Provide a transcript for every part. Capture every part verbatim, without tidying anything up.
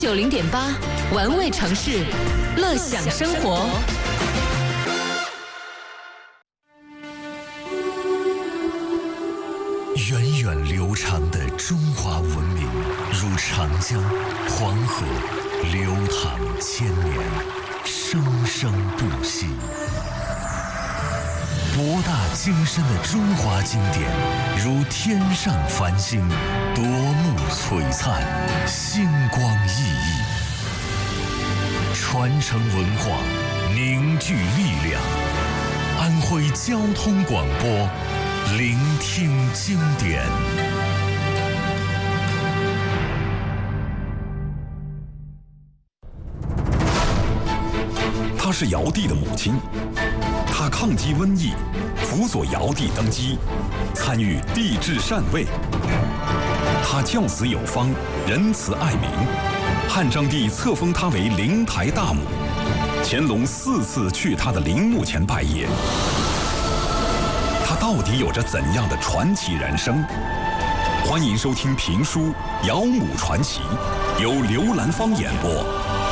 九零点八，玩味城市，乐享生活。 源远流长的中华文明，如长江、黄河，流淌千年，生生不息。博大精深的中华经典，如天上繁星，夺目璀璨，星光熠熠。传承文化，凝聚力量。安徽交通广播，聆听经典。 她是尧帝的母亲，她抗击瘟疫，辅佐尧帝登基，参与帝制禅位。她教子有方，仁慈爱民，汉章帝册封她为灵台大母，乾隆四次去她的陵墓前拜谒。她到底有着怎样的传奇人生？欢迎收听评书《尧母传奇》，由刘兰芳演播。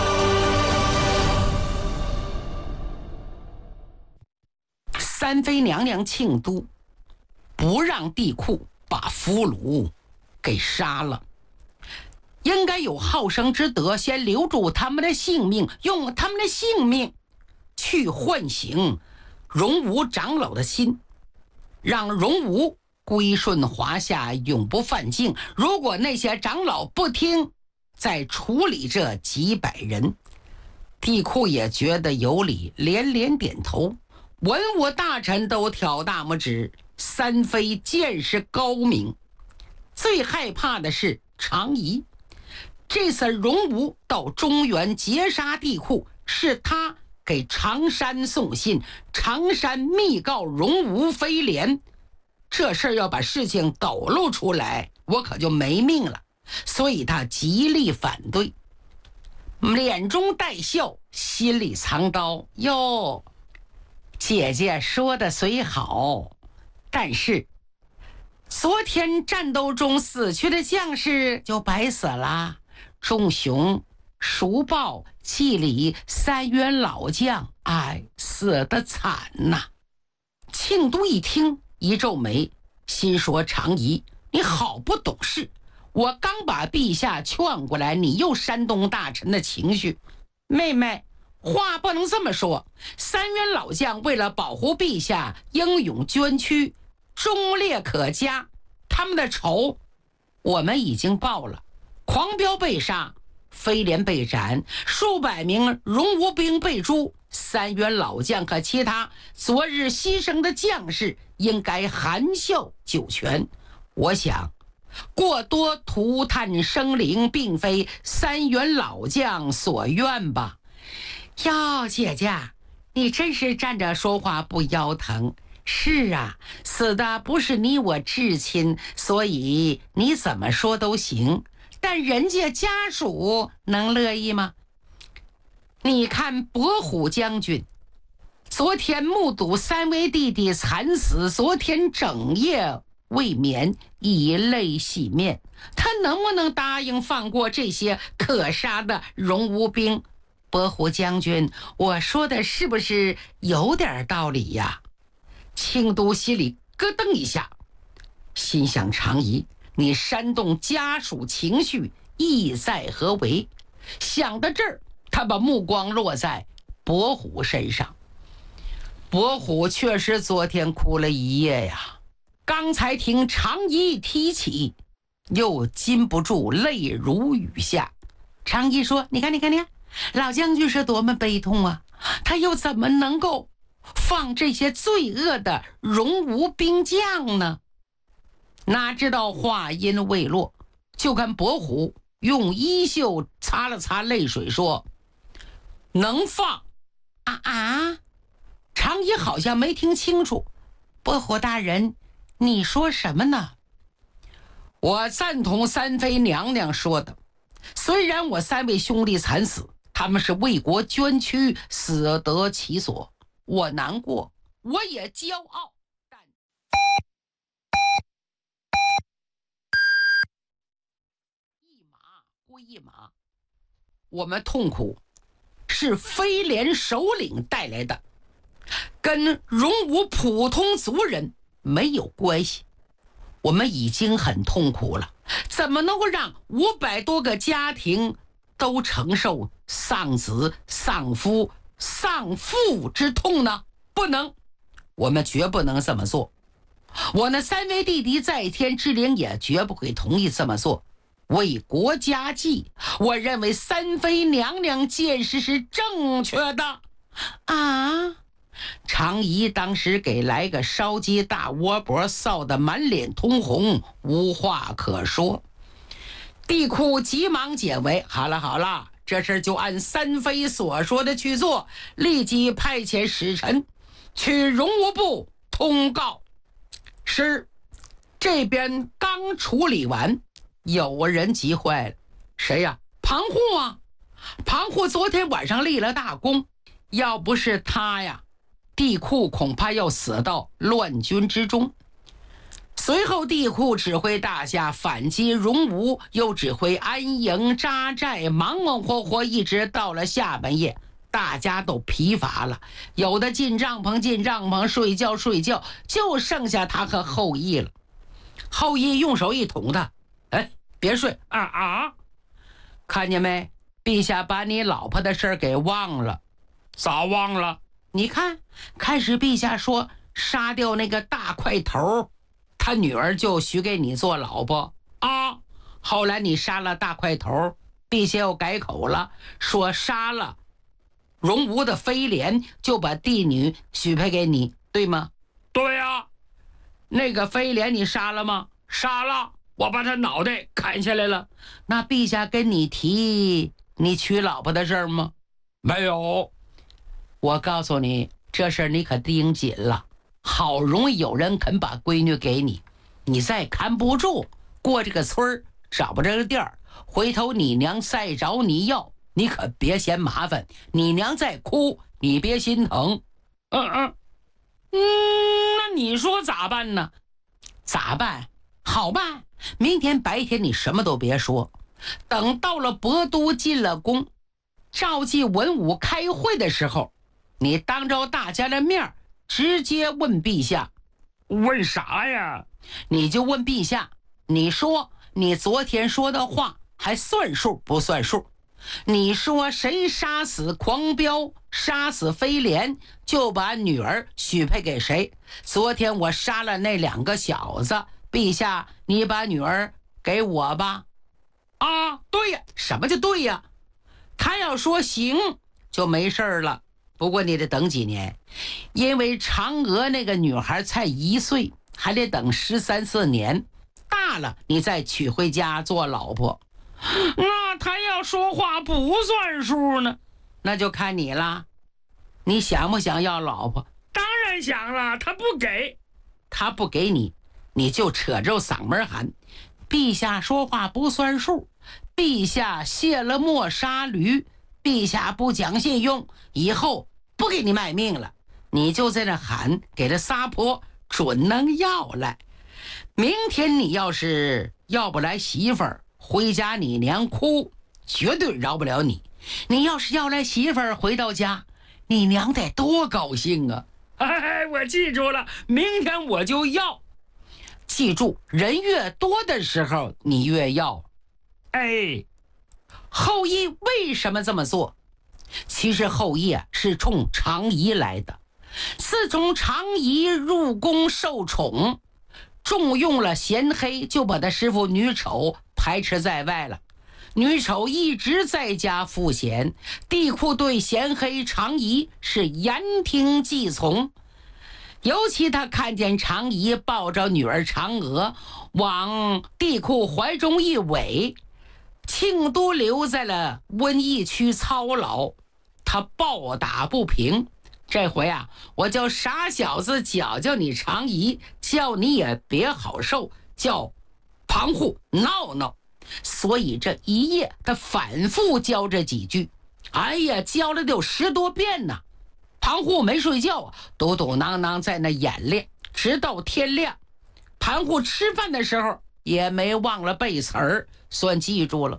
三妃娘娘庆都，不让帝库把俘虏给杀了，应该有好生之德，先留住他们的性命，用他们的性命去唤醒荣武长老的心，让荣武归顺华夏，永不犯境。如果那些长老不听，再处理这几百人。帝库也觉得有理，连连点头。文武大臣都挑大拇指，三妃见识高明。最害怕的是常仪，这次荣武到中原截杀帝库，是他给常山送信，常山密告荣武非廉。这事儿要把事情抖露出来，我可就没命了，所以他极力反对，脸中带笑，心里藏刀。哟，姐姐说的虽好，但是昨天战斗中死去的将士就白死了，仲熊、叔豹、季礼三员老将，哎，死得惨呐！庆都一听，一皱眉，心说：常仪，你好不懂事！我刚把陛下劝过来，你又煽动大臣的情绪。妹妹，话不能这么说，三员老将为了保护陛下，英勇捐躯，忠烈可嘉，他们的仇我们已经报了。狂飙被杀，飞廉被斩，数百名荣武兵被诛，三员老将和其他昨日牺牲的将士应该含笑九泉。我想过多涂炭生灵，并非三员老将所愿吧。哟，姐姐，你真是站着说话不腰疼。是啊，死的不是你我至亲，所以你怎么说都行，但人家家属能乐意吗？你看伯虎将军昨天目睹三位弟弟惨死，昨天整夜未眠，以泪洗面，他能不能答应放过这些可杀的荣武兵？伯虎将军，我说的是不是有点道理呀？庆都心里咯噔一下，心想：常仪，你煽动家属情绪，意在何为？想到这儿，他把目光落在伯虎身上。伯虎确实昨天哭了一夜呀，刚才听常仪提起，又禁不住泪如雨下。常仪说：你看你看你看，老将军是多么悲痛啊，他又怎么能够放这些罪恶的荣武兵将呢？哪知道话音未落，就看伯虎用衣袖擦了擦泪水，说：能放啊啊！常仪好像没听清楚，伯虎大人，你说什么呢？我赞同三妃娘娘说的，虽然我三位兄弟惨死，他们是为国捐躯，死得其所，我难过，我也骄傲，但一码归一码， 我们痛苦是飞廉首领带来的，跟荣武普通族人没有关系。我们已经很痛苦了，怎么能够让五百多个家庭都承受丧子、丧夫、丧父之痛呢？不能，我们绝不能这么做。我那三位弟弟在天之灵也绝不会同意这么做。为国家计，我认为三妃娘娘见识是正确的啊。常姨当时给来个烧鸡大窝脖，臊得满脸通红，无话可说。帝喾急忙解围，好了好了，这事就按三妃所说的去做，立即派遣使臣去荣武部通告。是，这边刚处理完，有人急坏了。谁呀？庞护啊！庞护昨天晚上立了大功，要不是他呀，帝喾恐怕要死到乱军之中。随后帝喾指挥大家反击荣武，又指挥安营扎寨，忙忙活活一直到了下半夜，大家都疲乏了，有的进帐篷进帐篷，睡觉睡觉，就剩下他和后羿了。后羿用手一捅他，哎，别睡啊啊！看见没？陛下把你老婆的事儿给忘了。咋忘了？你看，开始陛下说杀掉那个大块头，他女儿就许给你做老婆啊。后来你杀了大块头，陛下又改口了，说杀了荣武的飞廉，就把帝女许配给你，对吗？对呀、啊。那个飞廉你杀了吗？杀了，我把他脑袋砍下来了。那陛下跟你提你娶老婆的事儿吗？没有。我告诉你，这事儿你可盯紧了。好容易有人肯把闺女给你，你再看不住，过这个村儿找不着个地儿，回头你娘再找你要，你可别嫌麻烦。你娘再哭，你别心疼。嗯嗯嗯，那你说咋办呢？咋办？好办，明天白天你什么都别说，等到了博都进了宫，召集文武开会的时候，你当着大家的面直接问陛下。问啥呀？你就问陛下，你说你昨天说的话还算数不算数？你说谁杀死狂飙，杀死飞廉，就把女儿许配给谁？昨天我杀了那两个小子，陛下你把女儿给我吧。啊，对呀。什么叫对呀？他要说行就没事了，不过你得等几年，因为嫦娥那个女孩才一岁，还得等十三四年，大了你再娶回家做老婆。那他要说话不算数呢？那就看你了，你想不想要老婆？当然想了，他不给。他不给你，你就扯着嗓门喊，陛下说话不算数，陛下卸了磨杀驴，陛下不讲信用，以后不给你卖命了。你就在那喊，给他撒泼，准能要来。明天你要是要不来媳妇儿，回家你娘哭，绝对饶不了你。你要是要来媳妇儿，回到家你娘得多高兴啊！哎，我记住了，明天我就要。记住，人越多的时候你越要。哎，后羿为什么这么做？其实后羿啊是冲常仪来的。自从常仪入宫受宠，重用了贤黑，就把他师傅女丑排斥在外了。女丑一直在家赋闲，帝喾对贤黑常仪是言听计从。尤其他看见常仪抱着女儿嫦娥往帝喾怀中一吻，庆都留在了瘟疫区操劳，他暴打不平。这回啊，我叫傻小子教教你常仪，叫你也别好受，叫庞护闹闹。所以这一夜他反复教这几句，哎呀，教了得有十多遍呢。庞护没睡觉啊，嘟嘟囔囔在那演练，直到天亮。庞护吃饭的时候也没忘了背词儿，算记住了。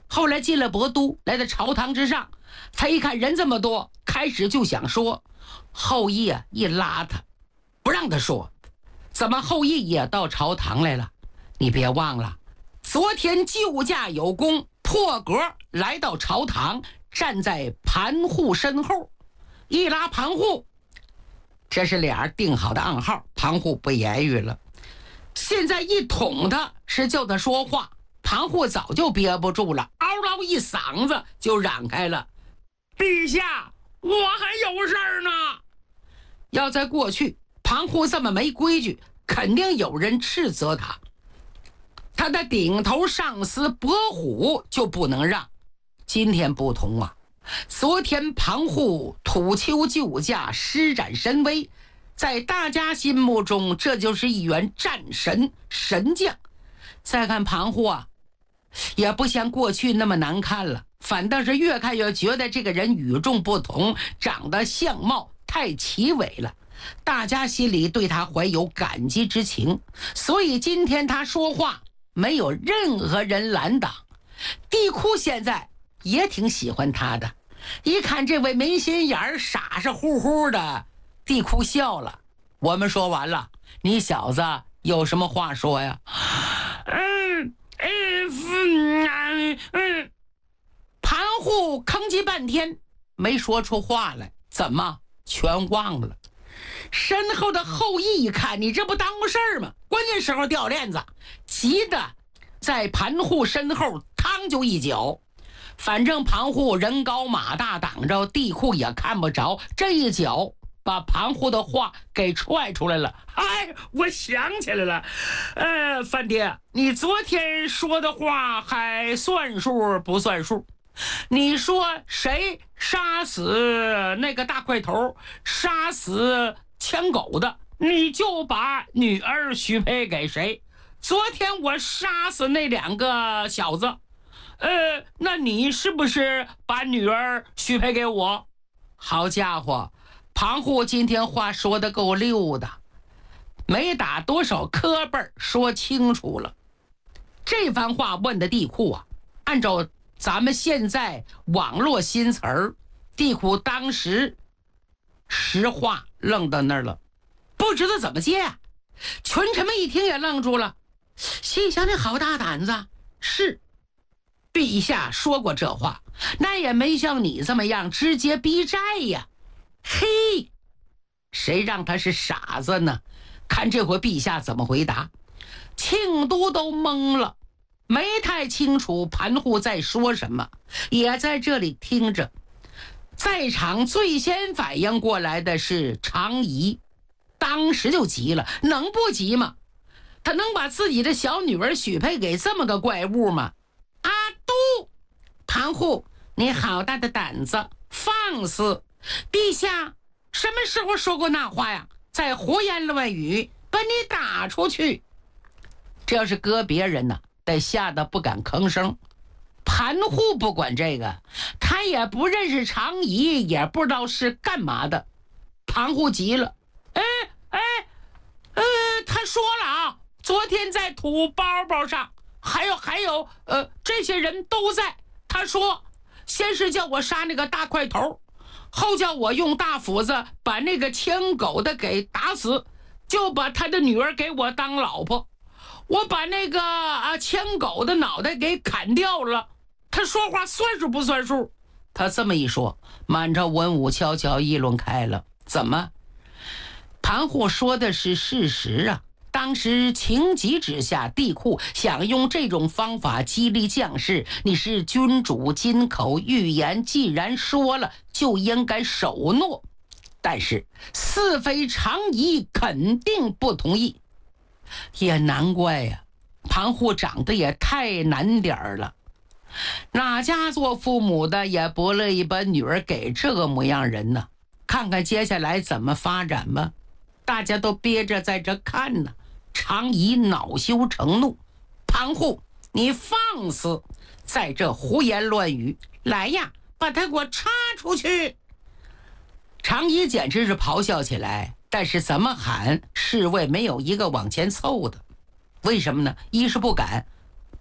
后来进了博都，来到朝堂之上，他一看人这么多，开始就想说，后羿啊一拉他，不让他说。怎么后羿也到朝堂来了？你别忘了，昨天救驾有功，破格来到朝堂，站在盘户身后，一拉盘户，这是俩定好的暗号。盘户不言语了，现在一捅他，是叫他说话，盘户早就憋不住了，嗷嗷一嗓子就嚷开了：陛下，我还有事儿呢！要在过去，盘户这么没规矩，肯定有人斥责他。他的顶头上司伯虎就不能让。今天不同啊，昨天盘户土丘救驾，施展神威，在大家心目中这就是一员战神神将。再看盘户啊，也不像过去那么难看了，反倒是越看越觉得这个人与众不同，长得相貌太奇伟了，大家心里对他怀有感激之情，所以今天他说话没有任何人拦挡。帝喾现在也挺喜欢他的，一看这位没心眼儿傻傻乎乎的，帝喾笑了。我们说完了，你小子有什么话说呀？嗯嗯嗯，盘户吭叽半天没说出话来，怎么全忘了？身后的后羿一看，你这不耽误事儿吗？关键时候掉链子，急得在盘户身后嘡就一脚。反正盘户人高马大挡着，帝喾也看不着，这一脚把盘户的话给踹出来了。哎，我想起来了，呃，范爹，你昨天说的话还算数不算数？你说谁杀死那个大块头，杀死牵狗的，你就把女儿许配给谁？昨天我杀死那两个小子，呃，那你是不是把女儿许配给我？好家伙，盘户今天话说得够溜的，没打多少磕巴说清楚了。这番话问的帝喾啊，按照咱们现在网络新词儿，帝喾当时实话愣到那儿了，不知道怎么接啊。群臣们一听也愣住了，心想你好大胆子，是陛下说过这话，那也没像你这么样直接逼债呀。嘿，谁让他是傻子呢？看这回陛下怎么回答。庆都都懵了，没太清楚盘户在说什么，也在这里听着。在场最先反应过来的是常仪，当时就急了，能不急吗？他能把自己的小女儿许配给这么个怪物吗？阿都，盘户，你好大的胆子，放肆！陛下什么时候说过那话呀？再胡言乱语，把你打出去！这要是搁别人呢，得吓得不敢吭声。盘户不管这个，他也不认识常仪，也不知道是干嘛的。盘户急了，哎哎，呃，他说了啊，昨天在土包包上，还有还有，呃，这些人都在。他说，先是叫我杀那个大块头，后叫我用大斧子把那个牵狗的给打死，就把他的女儿给我当老婆。我把那个啊牵狗的脑袋给砍掉了。他说话算数不算数？他这么一说，满朝文武悄悄议论开了。怎么？盘户说的是事实啊。当时情急之下，帝喾想用这种方法激励将士。你是君主金口玉言，既然说了，就应该守诺。但是四妃常仪肯定不同意。也难怪呀、啊，盘户长得也太难点儿了。哪家做父母的也不乐意把女儿给这个模样人呢？看看接下来怎么发展吧。大家都憋着在这看呢。常仪恼羞成怒，盘户，你放肆，在这胡言乱语，来呀，把他给我插出去！常仪简直是咆哮起来，但是怎么喊，侍卫没有一个往前凑的。为什么呢？一是不敢，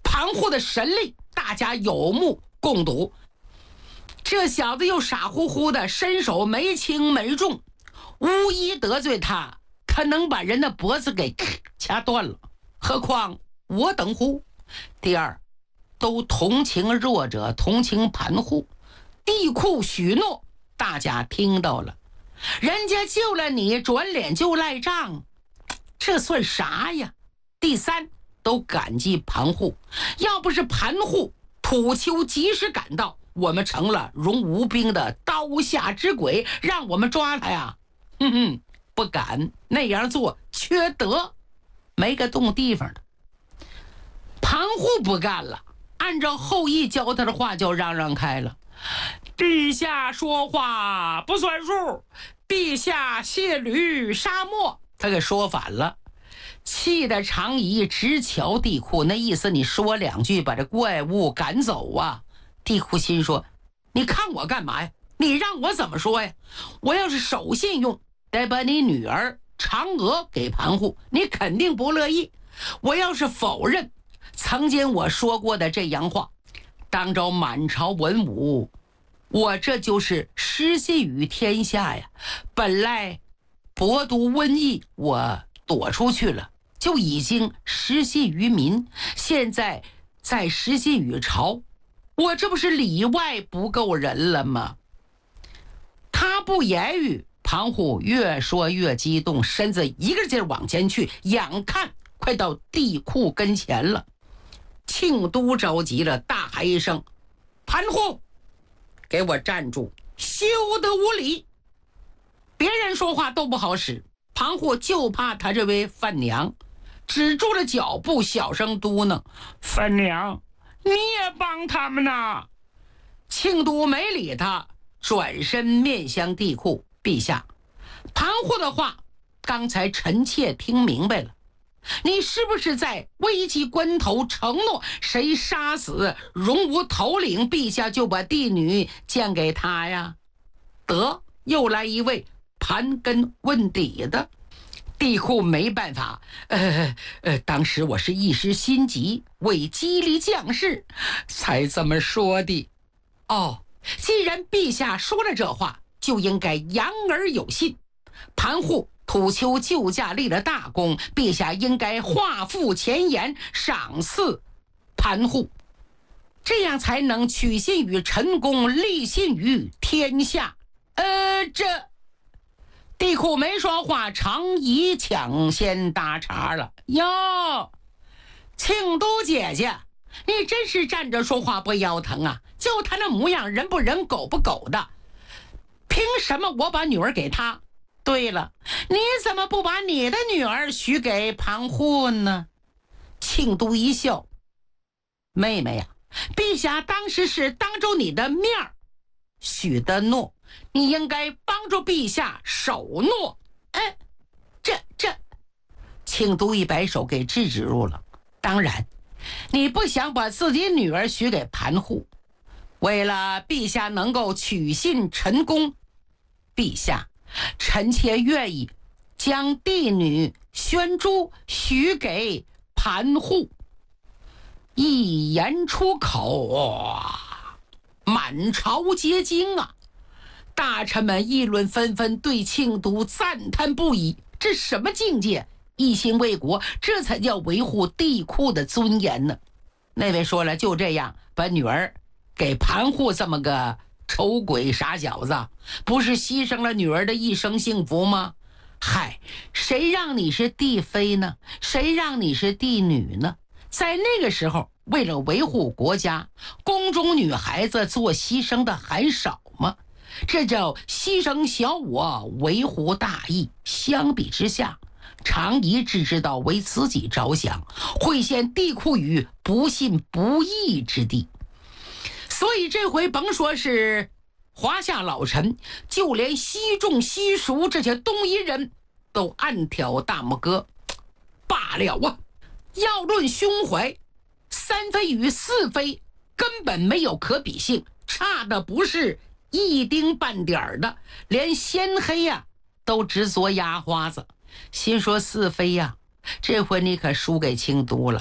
庞护的神力大家有目共睹。这小子又傻乎乎的，身手没轻没重，无一得罪他，他能把人的脖子给掐断了，何况我等乎？第二，都同情弱者，同情盘户，地库许诺，大家听到了，人家救了你，转脸就赖账，这算啥呀？第三，都感激盘户，要不是盘户土丘及时赶到，我们成了荣无兵的刀下之鬼，让我们抓他呀，哼哼，不敢那样做，缺德，没个动地方的。盘户不干了，按照后羿教他的话就嚷嚷开了：陛下说话不算数，陛下卸驴杀磨，他给说反了。气得常仪直瞧地库，那意思你说两句把这怪物赶走啊。地库心说，你看我干嘛呀？你让我怎么说呀？我要是守信用，得把你女儿嫦娥给盘户，你肯定不乐意。我要是否认曾经我说过的这样话，当着满朝文武，我这就是失信于天下呀。本来博毒瘟疫我躲出去了，就已经失信于民，现在再失信于朝，我这不是里外不够人了吗？他不言语，庞虎越说越激动，身子一个劲儿往前去，眼看快到地库跟前了。庆都着急了，大喊一声：盘户，给我站住，休得无礼！别人说话都不好使，庞户就怕他这位范娘，止住了脚步，小声嘟囔：范娘，你也帮他们呐！庆都没理他，转身面向地库：陛下，盘户的话刚才臣妾听明白了，你是不是在危急关头承诺，谁杀死荣无头领，陛下就把帝女降给他呀？得，又来一位盘根问底的。地库没办法，呃呃，当时我是一时心急，为激励将士才这么说的。哦，既然陛下说了这话，就应该言而有信。盘户土丘救驾立了大功，陛下应该话付前言，赏赐盘户，这样才能取信于臣公，立信于天下。呃，这地库没说话，常仪抢先搭茬了：哟，庆都姐姐，你真是站着说话不腰疼啊！就他那模样，人不人狗不狗的，凭什么我把女儿给他？对了，你怎么不把你的女儿许给盘户呢？庆都一笑：妹妹呀、啊，陛下当时是当着你的面许的诺，你应该帮助陛下守诺。哎，这这，庆都一摆手给制止住了。当然，你不想把自己女儿许给盘户，为了陛下能够取信臣公，陛下，臣妾愿意将帝女宣珠许给盘户。一言出口，满朝皆惊啊！大臣们议论纷纷，对庆都赞叹不已。这什么境界？一心为国，这才叫维护帝库的尊严呢。那位说了，就这样把女儿给盘户，这么个丑鬼傻小子，不是牺牲了女儿的一生幸福吗？嗨，谁让你是帝妃呢？谁让你是帝女呢？在那个时候，为了维护国家，宫中女孩子做牺牲的还少吗？这叫牺牲小我，维护大义。相比之下，常仪只知道为自己着想，会陷地库于不信不义之地。所以这回甭说是华夏老臣，就连西仲西蜀这些东夷人都暗挑大拇哥。罢了啊！要论胸怀，三妃与四妃根本没有可比性，差的不是一丁半点儿的，连鲜黑呀、啊、都直作压花子。心说四妃呀、啊，这回你可输给庆都了。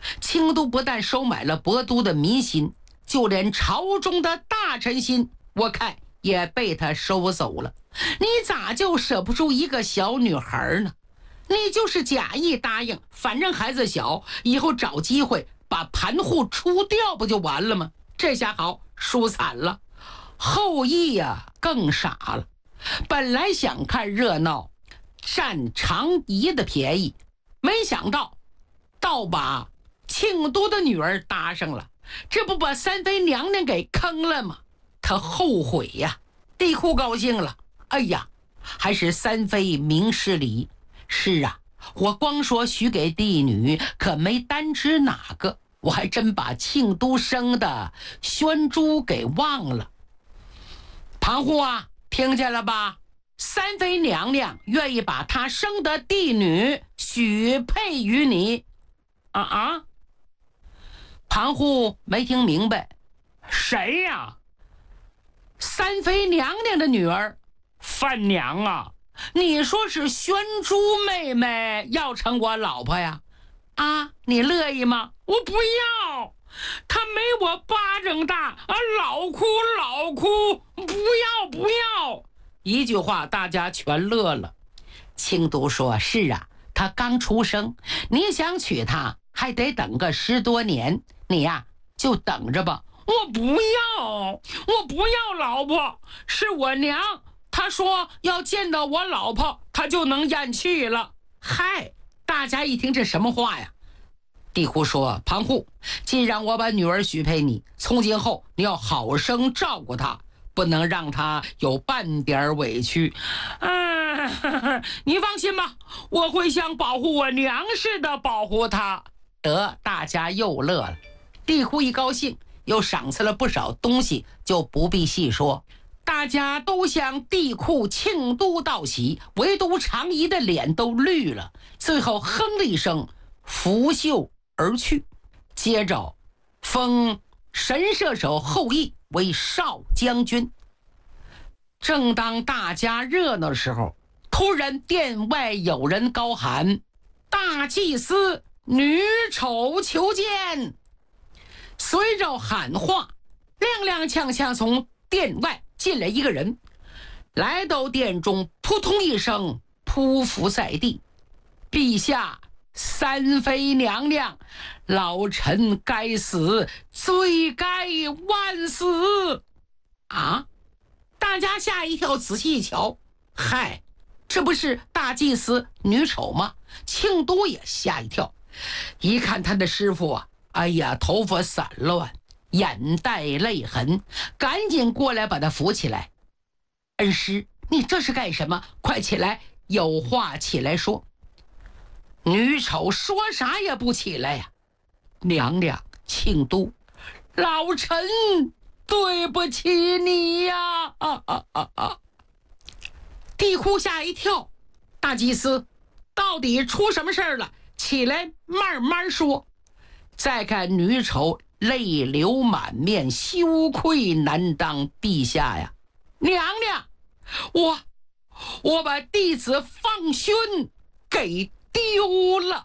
庆都不但收买了博都的民心，就连朝中的大臣心，我看也被他收走了。你咋就舍不住一个小女孩呢？你就是假意答应，反正孩子小，以后找机会把盘户除掉不就完了吗？这下好，输惨了。后羿呀更傻了，本来想看热闹，占长仪的便宜，没想到倒把庆都的女儿搭上了，这不把三妃娘娘给坑了吗？他后悔呀。帝喾高兴了，哎呀，还是三妃明事理。是啊，我光说许给帝女，可没单指哪个，我还真把庆都生的宣珠给忘了。庞户啊，听见了吧？三妃娘娘愿意把她生的帝女许配于你。啊啊！庞户没听明白，谁呀？三妃娘娘的女儿。范娘啊，你说是宣珠妹妹要成我老婆呀？啊，你乐意吗？我不要，她没我巴掌大啊！老哭老哭，不要不要！一句话，大家全乐了。庆都说：“是啊，她刚出生，你想娶她，还得等个十多年。你呀，就等着吧。”我不要，我不要老婆，是我娘。她说要见到我老婆，她就能咽气了。嗨，大家一听这什么话呀？帝喾说：“庞户，既然我把女儿许配你，从今后你要好生照顾她，不能让她有半点委屈。嗯，你放心吧，我会像保护我娘似的保护她。”得，大家又乐了。帝喾一高兴，又赏赐了不少东西，就不必细说。大家都向帝喾庆都道喜，唯独长仪的脸都绿了，最后哼了一声，拂袖而去。接着封神射手后羿为少将军。正当大家热闹的时候，突然殿外有人高喊：“大祭司女丑求见！”随着喊话，踉踉跄跄从殿外进来一个人，来到殿中，扑通一声匍匐在地：“陛下，三妃娘娘，老臣该死，罪该万死！”啊！大家吓一跳，仔细一瞧，嗨，这不是大祭司女丑吗？庆都也吓一跳，一看他的师傅啊，哎呀，头发散乱，眼带泪痕，赶紧过来把他扶起来。恩师，你这是干什么？快起来，有话起来说。女丑说啥也不起来呀、啊。娘娘，庆都，老臣对不起你呀！啊啊啊啊！帝喾吓一跳，大祭司，到底出什么事儿了？起来慢慢说。再看女丑泪流满面，羞愧难当。陛下呀，娘娘，我我把弟子放勋给丢了。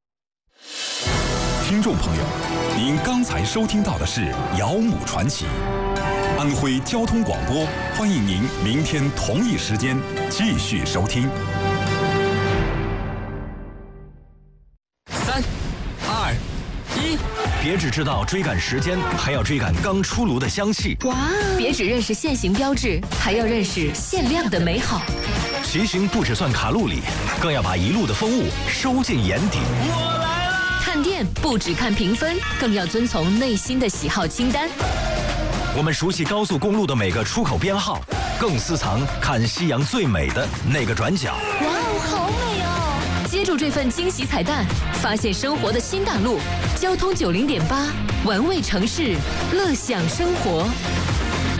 听众朋友，您刚才收听到的是《姚母传奇》，安徽交通广播，欢迎您明天同一时间继续收听。 三、二、一，别只知道追赶时间，还要追赶刚出炉的香气。 哇！别只认识现行标志，还要认识限量的美好。 骑行不只算卡路里，更要把一路的风物收进眼底。我来了！ 看店不只看评分，更要遵从内心的喜好清单。 我们熟悉高速公路的每个出口编号，更私藏看夕阳最美的那个转角。 哇哦，好美哦！接住这份惊喜彩蛋，发现生活的新大陆。交通九零点八，玩味城市，乐享生活。